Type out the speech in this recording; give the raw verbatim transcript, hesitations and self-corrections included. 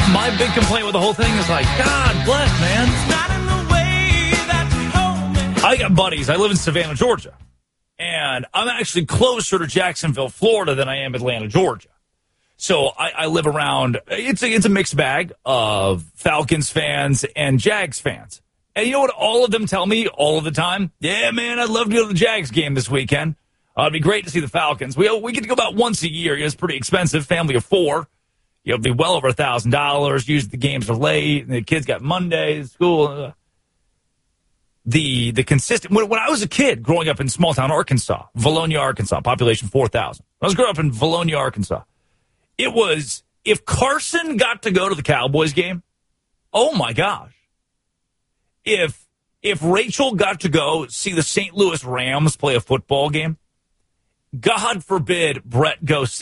My big complaint with the whole thing is like, God bless, man. I got buddies. I live in Savannah, Georgia. And I'm actually closer to Jacksonville, Florida than I am Atlanta, Georgia. So I, I live around, it's a, it's a mixed bag of Falcons fans and Jags fans. And you know what all of them tell me all of the time? Yeah, man, I'd love to go to the Jags game this weekend. Uh, it'd be great to see the Falcons. We we get to go about once a year. It's pretty expensive. Family of four. You know, it'd be well over one thousand dollars. Usually the games are late, and the kids got Mondays, school. The the consistent, when, when I was a kid growing up in small town Arkansas, Valonia, Arkansas, population four thousand. I was growing up in Valonia, Arkansas. It was, if Carson got to go to the Cowboys game, oh my gosh. If if Rachel got to go see the Saint Louis Rams play a football game, God forbid Brett go see